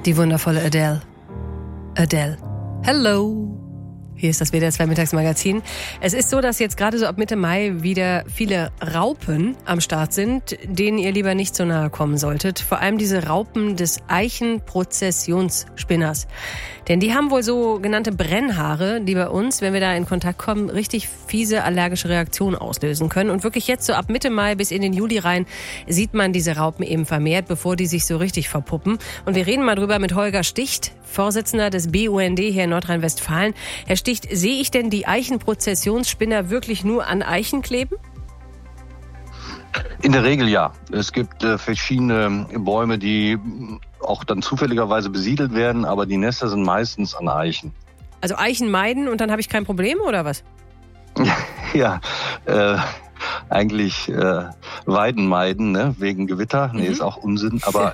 Die wundervolle Adele. Adele. Hello. Hier ist das WDR 2 Mittagsmagazin. Es ist so, dass jetzt gerade so ab Mitte Mai wieder viele Raupen am Start sind, denen ihr lieber nicht so nahe kommen solltet. Vor allem diese Raupen des Eichenprozessionsspinners. Denn die haben wohl so genannte Brennhaare, die bei uns, wenn wir da in Kontakt kommen, richtig fiese allergische Reaktionen auslösen können. Und wirklich jetzt so ab Mitte Mai bis in den Juli rein sieht man diese Raupen eben vermehrt, bevor die sich so richtig verpuppen. Und wir reden mal drüber mit Holger Sticht, Vorsitzender des BUND hier in Nordrhein-Westfalen. Herr Sticht, sehe ich denn die Eichenprozessionsspinner wirklich nur an Eichen kleben? In der Regel ja. Es gibt verschiedene Bäume, die auch dann zufälligerweise besiedelt werden, aber die Nester sind meistens an Eichen. Also Eichen meiden und dann habe ich kein Problem, oder was? Ja, eigentlich Weiden meiden, ne? Wegen Gewitter. Nee, ist auch Unsinn. Aber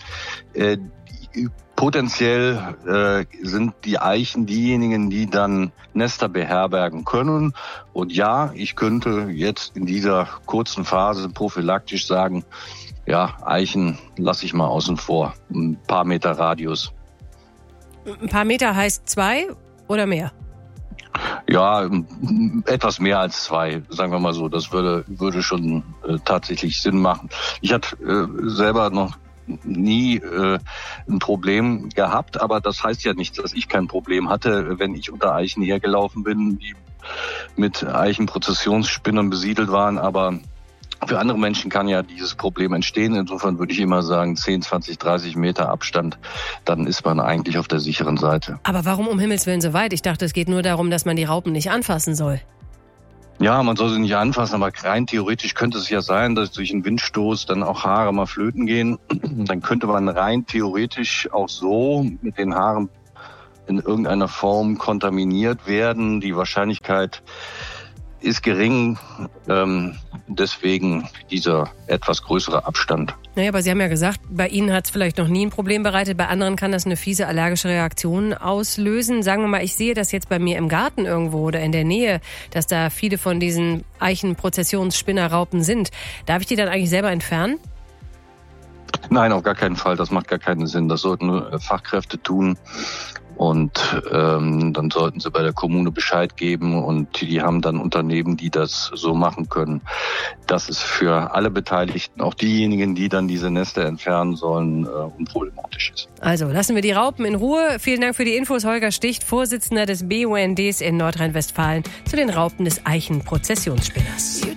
potenziell sind die Eichen diejenigen, die dann Nester beherbergen können. Und ja, ich könnte jetzt in dieser kurzen Phase prophylaktisch sagen, ja, Eichen lasse ich mal außen vor. Ein paar Meter Radius. Ein paar Meter heißt 2 oder mehr? Ja, etwas mehr als 2, sagen wir mal so. Das würde schon tatsächlich Sinn machen. Ich hatte selber noch nie ein Problem gehabt, aber das heißt ja nicht, dass ich kein Problem hatte, wenn ich unter Eichen hergelaufen bin, die mit Eichenprozessionsspinnern besiedelt waren, aber für andere Menschen kann ja dieses Problem entstehen. Insofern würde ich immer sagen, 10, 20, 30 Meter Abstand, dann ist man eigentlich auf der sicheren Seite. Aber warum um Himmels Willen so weit? Ich dachte, es geht nur darum, dass man die Raupen nicht anfassen soll. Ja, man soll sie nicht anfassen, aber rein theoretisch könnte es ja sein, dass durch einen Windstoß dann auch Haare mal flöten gehen. Dann könnte man rein theoretisch auch so mit den Haaren in irgendeiner Form kontaminiert werden. Die Wahrscheinlichkeit ist gering, deswegen dieser etwas größere Abstand. Naja, aber Sie haben ja gesagt, bei Ihnen hat es vielleicht noch nie ein Problem bereitet, bei anderen kann das eine fiese allergische Reaktion auslösen. Sagen wir mal, ich sehe das jetzt bei mir im Garten irgendwo oder in der Nähe, dass da viele von diesen Eichenprozessionsspinnerraupen sind. Darf ich die dann eigentlich selber entfernen? Nein, auf gar keinen Fall. Das macht gar keinen Sinn. Das sollten nur Fachkräfte tun. Und dann sollten sie bei der Kommune Bescheid geben und die haben dann Unternehmen, die das so machen können, dass es für alle Beteiligten, auch diejenigen, die dann diese Nester entfernen sollen, unproblematisch ist. Also lassen wir die Raupen in Ruhe. Vielen Dank für die Infos. Holger Sticht, Vorsitzender des BUNDs in Nordrhein-Westfalen, zu den Raupen des Eichenprozessionsspinners.